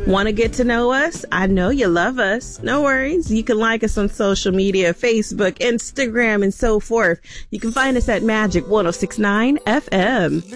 Want to get to know us? I know you love us. No worries. You can like us on social media, Facebook, Instagram, and so forth. You can find us at Magic 106.9 FM.